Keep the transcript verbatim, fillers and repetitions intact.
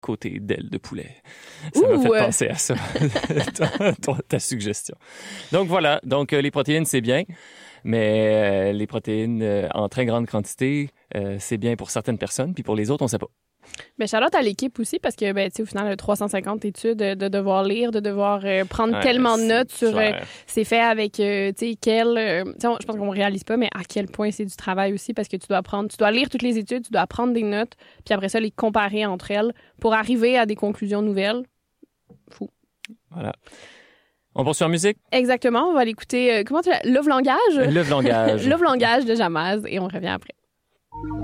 côté d'aile de poulet. Ça m'a Ouh, fait ouais. penser à ça, ta, ta, ta suggestion. Donc voilà, donc euh, les protéines, c'est bien, mais euh, les protéines euh, en très grande quantité, euh, c'est bien pour certaines personnes, puis pour les autres, on ne sait pas. Mais Charlotte à l'équipe aussi, parce que, ben, tu sais, au final, trois cent cinquante études, de, de devoir lire, de devoir euh, prendre Ouais, tellement de c'est notes sur euh, clair. c'est fait avec, euh, tu sais, quel. euh, tu sais, on- je pense qu'on réalise pas, mais à quel point c'est du travail aussi, parce que tu dois prendre, tu dois lire toutes les études, tu dois prendre des notes, puis après ça, les comparer entre elles pour arriver à des conclusions nouvelles. Fou. Voilà. On poursuit en musique? Exactement, on va l'écouter. Euh, comment tu l'as? Love Langage? Love Langage. Love Langage de Jamaz, et on revient après.